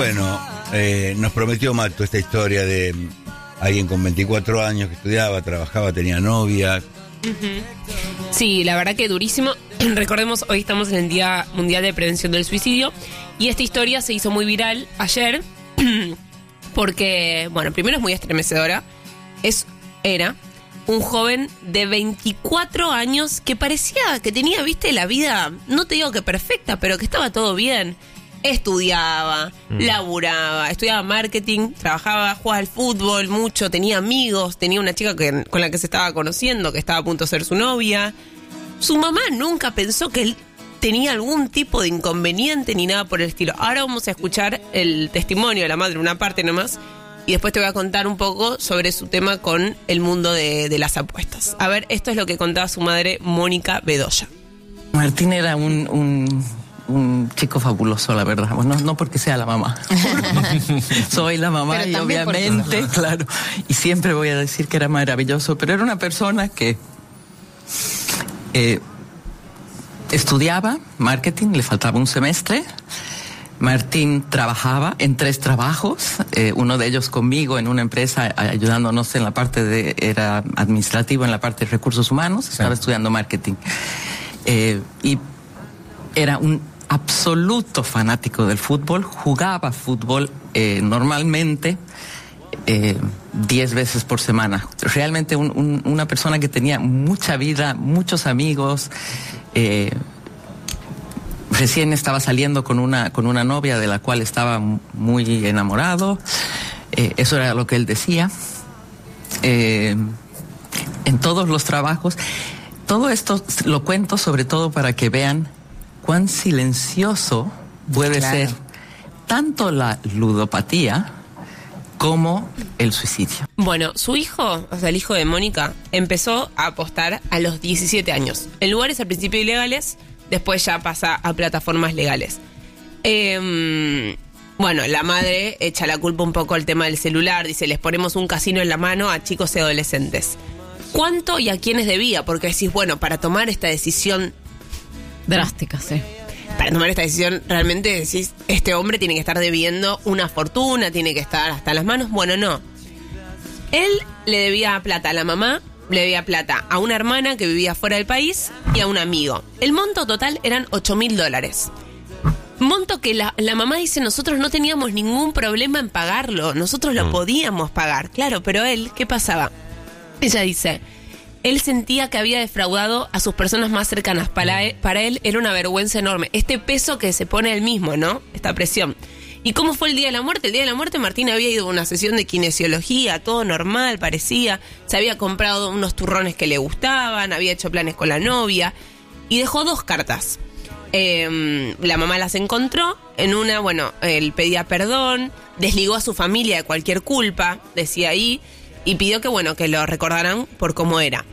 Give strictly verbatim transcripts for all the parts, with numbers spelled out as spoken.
bueno, eh, nos prometió Mato esta historia de alguien con veinticuatro años que estudiaba, trabajaba, tenía novia. Uh-huh. Sí, la verdad que durísimo. Recordemos, hoy estamos en el Día Mundial de Prevención del Suicidio y esta historia se hizo muy viral ayer porque, bueno, primero es muy estremecedora. Es, era un joven de veinticuatro años que parecía que tenía, viste, la vida, no te digo que perfecta, pero que estaba todo bien. Estudiaba, mm. laburaba, estudiaba marketing, trabajaba, jugaba al fútbol mucho, tenía amigos, tenía una chica que, con la que se estaba conociendo, que estaba a punto de ser su novia. Su mamá nunca pensó que él tenía algún tipo de inconveniente ni nada por el estilo. Ahora vamos a escuchar el testimonio de la madre, una parte nomás, y después te voy a contar un poco sobre su tema con el mundo de, de las apuestas. A ver, esto es lo que contaba su madre, Mónica Bedoya. Martín era un... un... un chico fabuloso, la verdad. Bueno, no porque sea la mamá. Soy la mamá. Pero y obviamente, por... claro, y siempre voy a decir que era maravilloso, pero era una persona que eh, estudiaba marketing, le faltaba un semestre. Martín trabajaba en tres trabajos, eh, uno de ellos conmigo en una empresa ayudándonos en la parte de, era administrativo en la parte de recursos humanos, estaba sí. estudiando marketing. Eh, y era un absoluto fanático del fútbol, jugaba fútbol eh, normalmente eh, diez veces por semana. Realmente un, un, una persona que tenía mucha vida, muchos amigos. Eh, recién estaba saliendo con una, con una novia de la cual estaba muy enamorado. Eh, eso era lo que él decía. Eh, en todos los trabajos. Todo esto lo cuento sobre todo para que vean cuán silencioso puede claro. ser tanto la ludopatía como el suicidio. Bueno, su hijo, o sea, el hijo de Mónica, empezó a apostar a los diecisiete años. En lugares al principio ilegales, después ya pasa a plataformas legales. Eh, bueno, la madre echa la culpa un poco al tema del celular. Dice, les ponemos un casino en la mano a chicos y adolescentes. ¿Cuánto y a quiénes debía? Porque decís, bueno, para tomar esta decisión drástica, sí. Para tomar esta decisión, realmente decís, este hombre tiene que estar debiendo una fortuna, tiene que estar hasta las manos. Bueno, no. Él le debía plata a la mamá, le debía plata a una hermana que vivía fuera del país y a un amigo. El monto total eran ocho mil dólares. Monto que la, la mamá dice, nosotros no teníamos ningún problema en pagarlo, nosotros lo mm. podíamos pagar. Claro, pero él, ¿qué pasaba? Ella dice... Él sentía que había defraudado a sus personas más cercanas. Para él, para él era una vergüenza enorme. Este peso que se pone él mismo, ¿no? Esta presión. ¿Y cómo fue el día de la muerte? El día de la muerte Martín había ido a una sesión de kinesiología, todo normal, parecía. Se había comprado unos turrones que le gustaban, había hecho planes con la novia. Y dejó dos cartas. Eh, la mamá las encontró. En una, bueno, él pedía perdón, desligó a su familia de cualquier culpa, decía ahí. Y pidió que, bueno, que lo recordaran por cómo era.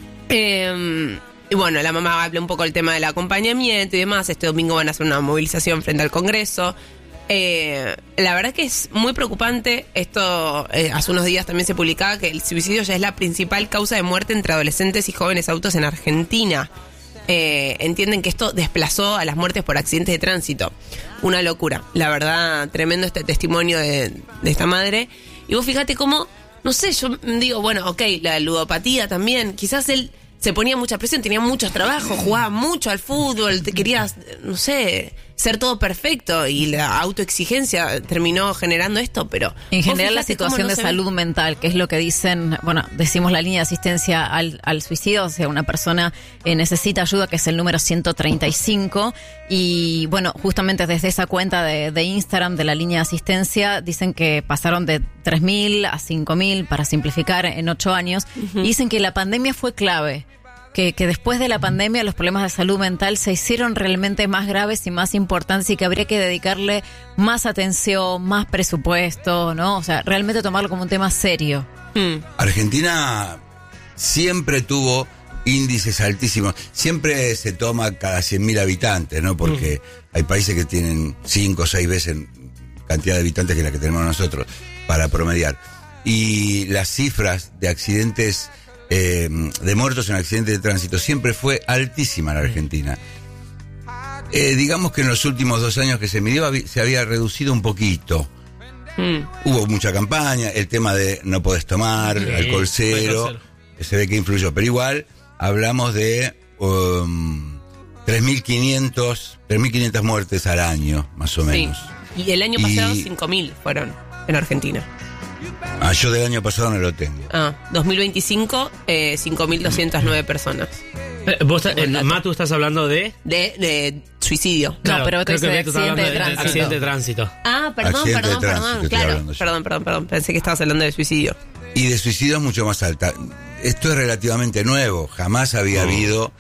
Eh, y bueno, la mamá habló un poco del tema del acompañamiento y demás. Este domingo van a hacer una movilización frente al Congreso. Eh, la verdad que es muy preocupante. Esto, eh, hace unos días también se publicaba que el suicidio ya es la principal causa de muerte entre adolescentes y jóvenes adultos en Argentina. Eh, entienden que esto desplazó a las muertes por accidentes de tránsito. Una locura. La verdad, tremendo este testimonio de, de esta madre. Y vos fíjate cómo... No sé, yo digo, bueno, ok, la ludopatía también. Quizás él se ponía mucha presión, tenía muchos trabajos, jugaba mucho al fútbol, te querías, no sé, ser todo perfecto y la autoexigencia terminó generando esto, pero... En general la situación no de salud ve... mental, que es lo que dicen, bueno, decimos la línea de asistencia al, al suicidio, o sea, una persona eh, necesita ayuda, que es el número ciento treinta y cinco, y bueno, justamente desde esa cuenta de, de Instagram de la línea de asistencia, dicen que pasaron de tres mil a cinco mil, para simplificar, en ocho años, uh-huh. y dicen que la pandemia fue clave. Que, que después de la pandemia los problemas de salud mental se hicieron realmente más graves y más importantes y que habría que dedicarle más atención, más presupuesto, ¿no? O sea, realmente tomarlo como un tema serio. Mm. Argentina siempre tuvo índices altísimos. Siempre se toma cada cien mil habitantes, ¿no? Porque mm. hay países que tienen cinco o seis veces cantidad de habitantes que la que tenemos nosotros para promediar. Y las cifras de accidentes... Eh, de muertos en accidentes de tránsito siempre fue altísima en Argentina. Eh, digamos que en los últimos dos años que se midió se había reducido un poquito. Mm. Hubo mucha campaña, el tema de no podés tomar, sí, alcohol cero, se ve que influyó, pero igual hablamos de um, tres mil quinientas muertes al año, más o menos. Sí. Y el año pasado y... cinco mil fueron en Argentina. Ah, yo del año pasado no lo tengo. Ah, dos mil veinticinco, eh, cinco mil doscientas nueve personas. Eh, vos, eh, Matu, estás hablando de... De, de suicidio. Claro, no, pero creo que de accidente de, de tránsito. Accidente de tránsito. Ah, perdón, accidente perdón, tránsito, perdón. Claro, perdón, perdón, perdón. Pensé que estabas hablando de suicidio. Y de suicidio es mucho más alta. Esto es relativamente nuevo. Jamás había oh. habido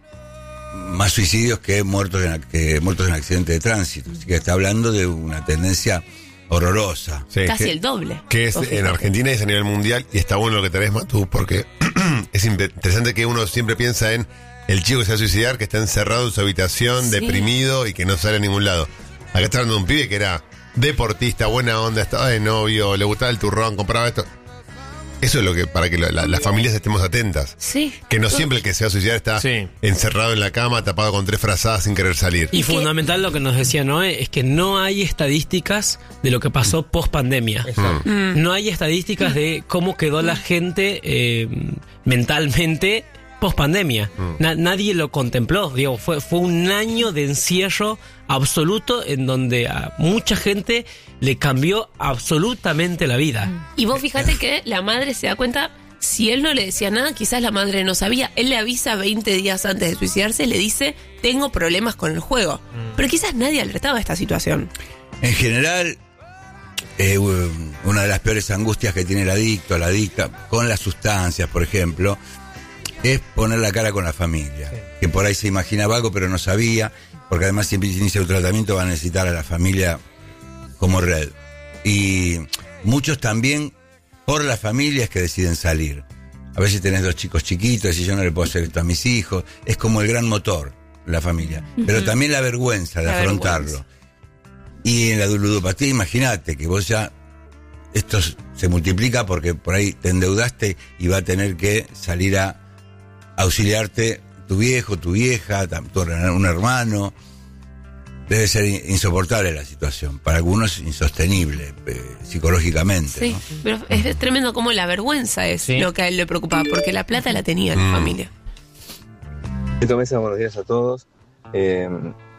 más suicidios que muertos en, que muertos en accidente de tránsito. Así que está hablando de una tendencia horrorosa. Sí, casi que, el doble. Que es en Argentina y es a nivel mundial, y está bueno lo que tenés, Matu, porque es interesante que uno siempre piensa en el chico que se va a suicidar, que está encerrado en su habitación, sí, deprimido y que no sale a ningún lado. Acá está hablando de un pibe que era deportista, buena onda, estaba de novio, le gustaba el turrón, compraba esto. Eso es lo que, para que la, la, las familias estemos atentas. Sí. Que no siempre el que se va a suicidar está sí. encerrado en la cama, tapado con tres frazadas sin querer salir. Y fundamental lo que nos decía Noé es que no hay estadísticas de lo que pasó post pandemia. Mm. No hay estadísticas de cómo quedó la gente eh, mentalmente post pandemia. Mm. Na, nadie lo contempló. Digo, fue, fue un año de encierro absoluto en donde a mucha gente le cambió absolutamente la vida. Y vos fíjate que la madre se da cuenta, si él no le decía nada, quizás la madre no sabía. Él le avisa veinte días antes de suicidarse, le dice, tengo problemas con el juego. Mm. Pero quizás nadie alertaba esta situación. En general, eh, una de las peores angustias que tiene el adicto, la adicta, con las sustancias, por ejemplo, es poner la cara con la familia. Sí. Que por ahí se imaginaba algo, pero no sabía, porque además siempre inicia un tratamiento va a necesitar a la familia como red. Y muchos también por las familias que deciden salir. A veces tenés dos chicos chiquitos y yo no le puedo hacer esto a mis hijos. Es como el gran motor, la familia. Uh-huh. Pero también la vergüenza de la afrontarlo. Vergüenza. Y en la ludopatía, imagínate que vos ya, esto se multiplica porque por ahí te endeudaste y va a tener que salir a auxiliarte tu viejo, tu vieja, tu, un hermano. Debe ser insoportable la situación. Para algunos insostenible eh, psicológicamente. Sí, ¿no? Pero es tremendo cómo la vergüenza es sí. lo que a él le preocupaba, porque la plata la tenía la mm. familia. Mesa, buenos días a todos. Eh,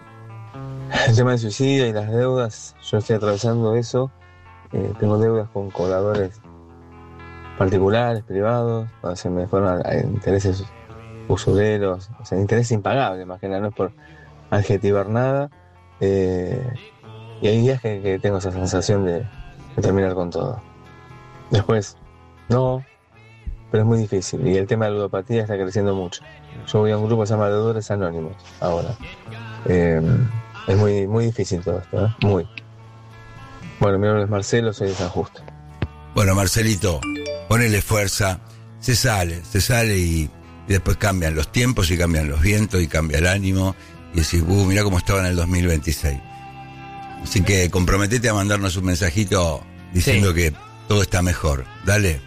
el tema del suicidio y las deudas, yo estoy atravesando eso. Eh, tengo deudas con cobradores particulares, privados, o se me fueron a, a intereses usureros, o sea, intereses impagables, más que nada, no es por adjetivar nada. Eh, y hay días que, que tengo esa sensación de, de terminar con todo. Después, no, pero es muy difícil. Y el tema de la ludopatía está creciendo mucho. Yo voy a un grupo que se llama Deudores Anónimos ahora. Eh, es muy, muy difícil todo esto, ¿eh? Muy. Bueno, mi nombre es Marcelo, soy de San Justo. Bueno, Marcelito, ponele fuerza, se sale, se sale y, y después cambian los tiempos y cambian los vientos y cambia el ánimo. Y decís, uh, mirá cómo estaba en el dos mil veintiséis. Así que comprometete a mandarnos un mensajito diciendo sí. que todo está mejor. Dale.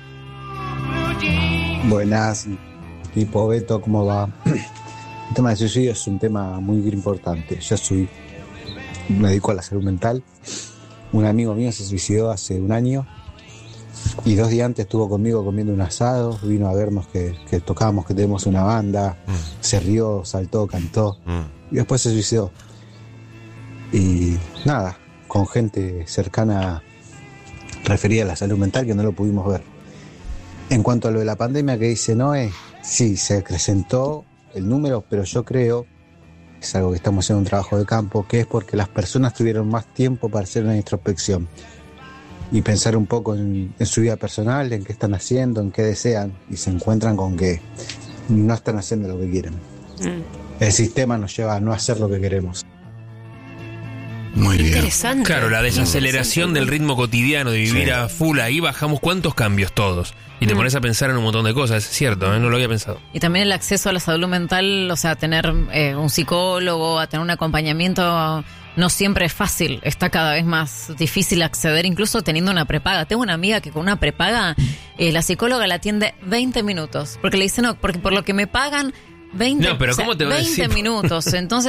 Buenas, tipo Beto, ¿cómo va? El tema del suicidio es un tema muy importante. Yo soy, me dedico a la salud mental. Un amigo mío se suicidó hace un año y dos días antes estuvo conmigo comiendo un asado, vino a vernos que, que tocábamos, que tenemos una banda, mm. se rió, saltó, cantó. Mm. Y después se suicidó. Y nada, con gente cercana referida a la salud mental que no lo pudimos ver. En cuanto a lo de la pandemia que dice Noé, sí, se acrecentó el número, pero yo creo, es algo que estamos haciendo un trabajo de campo, que es porque las personas tuvieron más tiempo para hacer una introspección y pensar un poco en, en su vida personal, en qué están haciendo, en qué desean, y se encuentran con que no están haciendo lo que quieren. Mm. El sistema nos lleva a no hacer lo que queremos. Muy bien. Interesante. Claro, la desaceleración del ritmo cotidiano, de vivir sí. a full, ahí bajamos cuántos cambios todos. Y te mm. pones a pensar en un montón de cosas, es cierto, ¿eh? No lo había pensado. Y también el acceso a la salud mental, o sea, tener eh, un psicólogo, a tener un acompañamiento, no siempre es fácil. Está cada vez más difícil acceder, incluso teniendo una prepaga. Tengo una amiga que con una prepaga, eh, la psicóloga la atiende veinte minutos. Porque le dice, no, porque por lo que me pagan, veinte, no, pero ¿cómo te va a veinte decir? minutos. Entonces,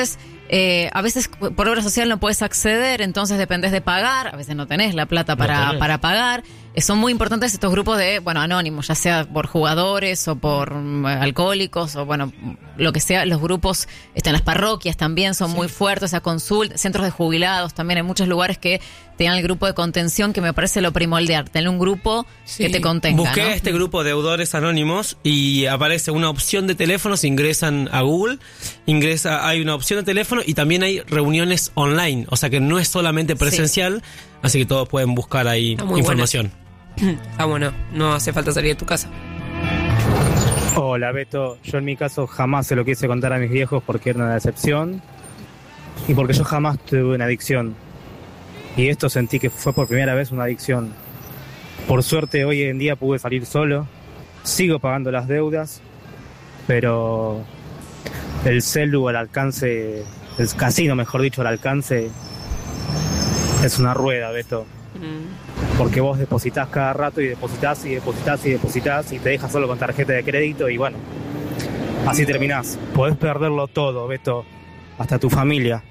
Eh, a veces por obra social no puedes acceder, entonces dependés de pagar, a veces no tenés la plata para, no para pagar. Eh, son muy importantes estos grupos de, bueno, anónimos, ya sea por jugadores o por um, alcohólicos o bueno, lo que sea. Los grupos están en las parroquias también, son sí. muy fuertes, a consulta, centros de jubilados también, hay muchos lugares que tengan el grupo de contención, que me parece lo primordial, tener un grupo sí. que te contenga. Busqué ¿no? este grupo de deudores anónimos y aparece una opción de teléfonos, ingresan a Google, ingresa, hay una opción de teléfono y también hay reuniones online, o sea que no es solamente presencial, sí. así que todos pueden buscar ahí información. Bueno. Ah, bueno, no hace falta salir de tu casa. Hola Beto, yo en mi caso jamás se lo quise contar a mis viejos porque era una decepción y porque yo jamás tuve una adicción. Y esto sentí que fue por primera vez una adicción. Por suerte hoy en día pude salir solo, sigo pagando las deudas, pero el celu al alcance, el casino mejor dicho al alcance, es una rueda, Beto. Mm. Porque vos depositás cada rato y depositás y depositás y depositás y te dejas solo con tarjeta de crédito y bueno, así terminás. Podés perderlo todo, Beto, hasta tu familia.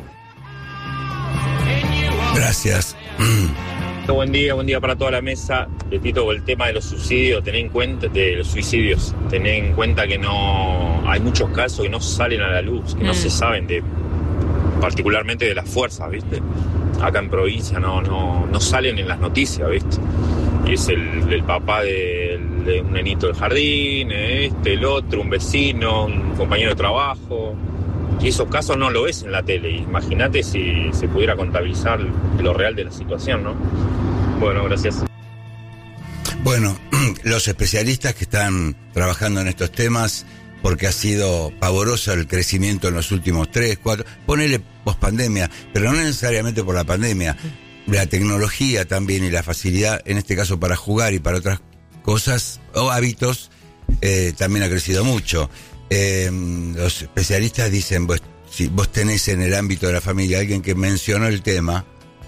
Gracias. Buen día, buen día para toda la mesa. Betito, con el tema de los suicidios, tené en cuenta, de los suicidios, tené en cuenta que no hay muchos casos que no salen a la luz, que mm. no se saben de, particularmente de las fuerzas, ¿viste? Acá en provincia no, no, no salen en las noticias, ¿viste? Y es el, el papá de, de un nenito del jardín, este, el otro, un vecino, un compañero de trabajo. Y esos casos no lo ves en la tele. Imagínate si se pudiera contabilizar lo real de la situación, ¿no? Bueno, gracias. Bueno, los especialistas que están trabajando en estos temas, porque ha sido pavoroso el crecimiento en los últimos tres, cuatro, ponele pospandemia, pero no necesariamente por la pandemia, la tecnología también y la facilidad, en este caso para jugar y para otras cosas o hábitos, eh, también ha crecido mucho. Eh, los especialistas dicen, vos, si vos tenés en el ámbito de la familia alguien que mencionó el tema,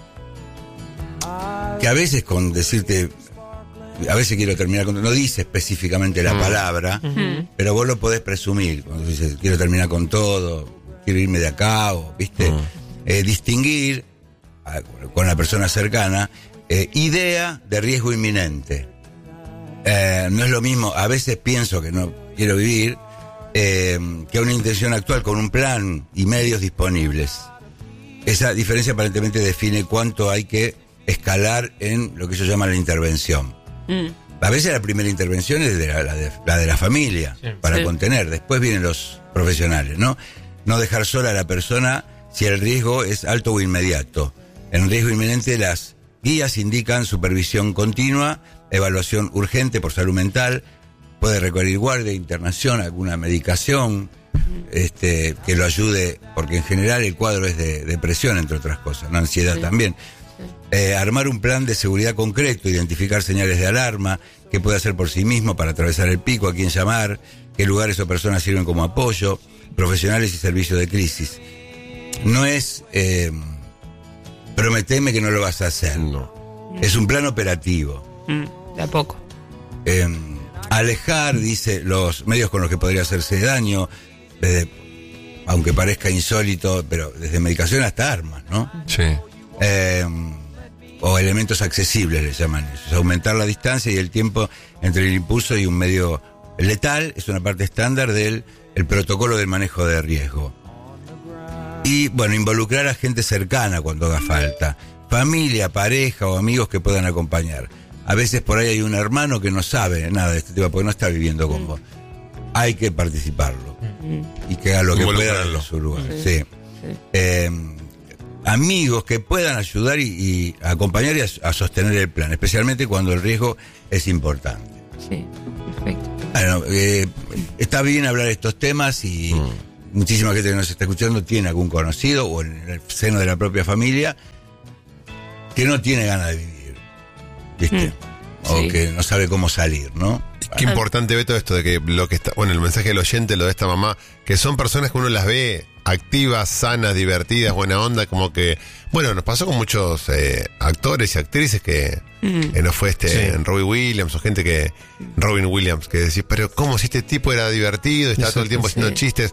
que a veces con decirte, a veces quiero terminar con, no dice específicamente la palabra, uh-huh. pero vos lo podés presumir, cuando dices quiero terminar con todo, quiero irme de acá, o viste, uh-huh. eh, distinguir a, con la persona cercana, eh, idea de riesgo inminente. Eh, no es lo mismo, a veces pienso que no quiero vivir, Eh, que una intención actual con un plan y medios disponibles. Esa diferencia aparentemente define cuánto hay que escalar en lo que ellos llaman la intervención. Mm. A veces la primera intervención es de la, la, de, la de la familia, sí, para sí. contener. Después vienen los profesionales, ¿no? No dejar sola a la persona si el riesgo es alto o inmediato. En riesgo inminente las guías indican supervisión continua, evaluación urgente por salud mental, puede requerir guardia, internación, alguna medicación, este, que lo ayude, porque en general el cuadro es de depresión, entre otras cosas, ¿no? Ansiedad sí. también. Sí. Eh, armar un plan de seguridad concreto, identificar señales de alarma, qué puede hacer por sí mismo para atravesar el pico, a quién llamar, qué lugares o personas sirven como apoyo, profesionales y servicios de crisis. No es, eh, prometeme que no lo vas a hacer. No. Es un plan operativo. Mm, de a poco. Eh, Alejar, dice, los medios con los que podría hacerse daño, desde, aunque parezca insólito, pero desde medicación hasta armas, ¿no? Sí. Eh, o elementos accesibles, le llaman eso. Aumentar la distancia y el tiempo entre el impulso y un medio letal es una parte estándar del el protocolo del manejo de riesgo. Y, bueno, involucrar a gente cercana cuando haga falta. Familia, pareja o amigos que puedan acompañar. A veces por ahí hay un hermano que no sabe nada de este tema porque no está viviendo con vos. Hay que participarlo y que haga lo que pueda en su lugar. Sí. Sí. Eh, amigos que puedan ayudar y, y acompañar y a, a sostener el plan, especialmente cuando el riesgo es importante. Sí, perfecto. Bueno, eh, está bien hablar de estos temas y mm. muchísima gente que nos está escuchando tiene algún conocido o en el seno de la propia familia que no tiene ganas de vivir. ¿Viste? Mm, o sí. que no sabe cómo salir, ¿no? Qué importante, Beto, esto de que lo que está, bueno, el mensaje del oyente, lo de esta mamá, que son personas que uno las ve activas, sanas, divertidas, buena onda, como que, bueno, nos pasó con muchos eh, actores y actrices que, mm. que no fue este, sí. Robin Williams o gente que, Robin Williams, que decís, pero ¿cómo si este tipo era divertido, estaba Exacto, todo el tiempo haciendo sí. chistes?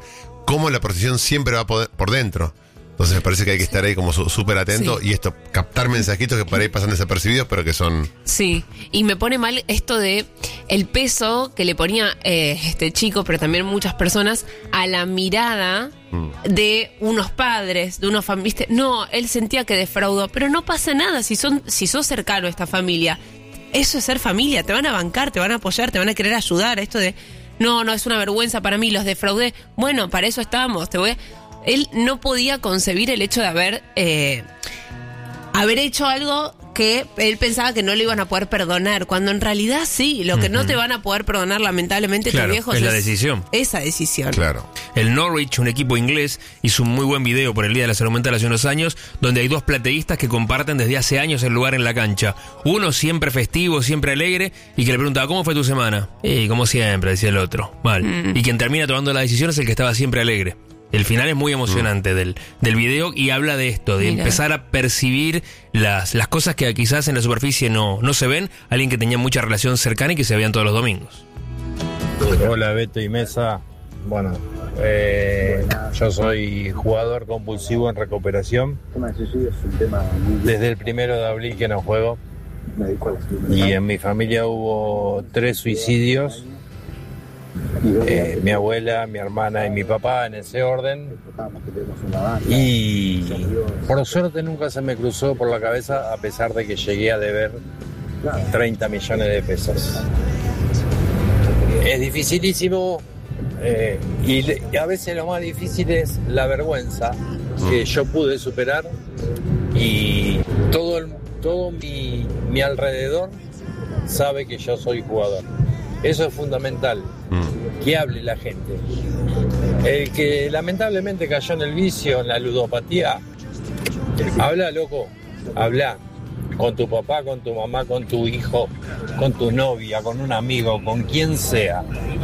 cómo la procesión siempre va por, por dentro. Entonces me parece que hay que estar ahí como súper atento, sí. Y esto, captar mensajitos que por ahí pasan desapercibidos, pero que son... Sí, y me pone mal esto de el peso que le ponía eh, este chico, pero también muchas personas, a la mirada mm. de unos padres, de unos familiares. No, él sentía que defraudó, pero no pasa nada si, son, si sos cercano a esta familia. Eso es ser familia, te van a bancar, te van a apoyar, te van a querer ayudar. Esto de, no, no, es una vergüenza para mí, los defraudé. Bueno, para eso estamos, te voy a... Él no podía concebir el hecho de haber eh, haber hecho algo que él pensaba que no le iban a poder perdonar, cuando en realidad sí, lo que uh-huh. no te van a poder perdonar lamentablemente claro, tus viejos es es la decisión. Esa decisión. Claro. El Norwich, un equipo inglés, hizo un muy buen video por el Día de la Salud Mental hace unos años, donde hay dos plateístas que comparten desde hace años el lugar en la cancha. Uno siempre festivo, siempre alegre, y que le preguntaba, ¿cómo fue tu semana? Y como siempre, decía el otro. Mal. Mm. Y quien termina tomando la decisión es el que estaba siempre alegre. El final es muy emocionante mm. del, del video y habla de esto, de Mira. empezar a percibir las, las cosas que quizás en la superficie no, no se ven. Alguien que tenía mucha relación cercana y que se veían todos los domingos. Hola Beto y Mesa. Bueno, eh, yo soy jugador compulsivo en recuperación. Desde el primero de abril que no juego. Y en mi familia hubo tres suicidios. Eh, mi abuela, mi hermana y mi papá, en ese orden. Y por suerte nunca se me cruzó por la cabeza, a pesar de que llegué a deber treinta millones de pesos. Es dificilísimo, eh, y a veces lo más difícil es la vergüenza que yo pude superar, y todo, el, todo mi, mi alrededor sabe que yo soy jugador. Eso es fundamental, mm. que hable la gente. El que lamentablemente cayó en el vicio, en la ludopatía, habla, loco, habla con tu papá, con tu mamá, con tu hijo, con tu novia, con un amigo, con quien sea.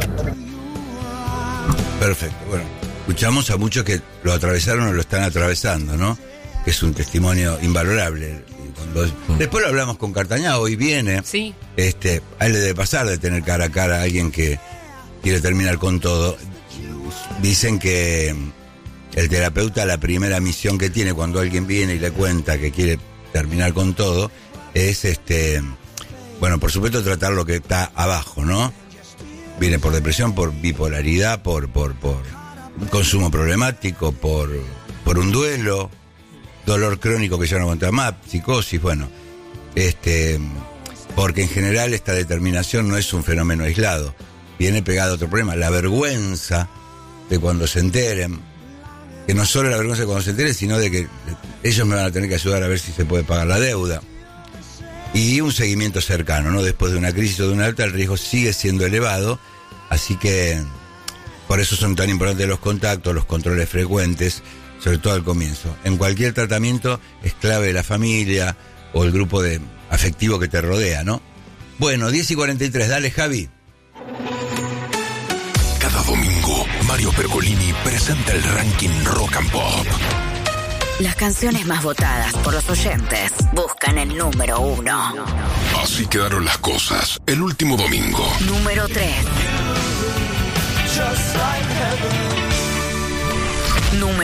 Perfecto, bueno, escuchamos a muchos que lo atravesaron o lo están atravesando, ¿no? Que es un testimonio invalorable. Cuando, después lo hablamos con Cartañá, hoy viene. Sí. Este, a él le debe pasar de tener cara a cara a alguien que quiere terminar con todo. Dicen que el terapeuta, la primera misión que tiene cuando alguien viene y le cuenta que quiere terminar con todo, es este, bueno, por supuesto tratar lo que está abajo, ¿no? Viene por depresión, por bipolaridad, por, por, por un consumo problemático, por, por un duelo, dolor crónico que ya no aguanta más, psicosis, bueno, este, porque en general esta determinación no es un fenómeno aislado, viene pegado a otro problema, la vergüenza de cuando se enteren, que no solo la vergüenza de cuando se enteren, sino de que ellos me van a tener que ayudar a ver si se puede pagar la deuda, y un seguimiento cercano, ¿no? Después de una crisis o de una alta, el riesgo sigue siendo elevado, así que por eso son tan importantes los contactos, los controles frecuentes, sobre todo al comienzo. En cualquier tratamiento es clave la familia o el grupo de afectivo que te rodea, ¿no? Bueno, diez y cuarenta y tres, dale Javi. Cada domingo, Mario Pergolini presenta el ranking Rock and Pop. Las canciones más votadas por los oyentes buscan el número uno. Así quedaron las cosas el último domingo. Número tres. Número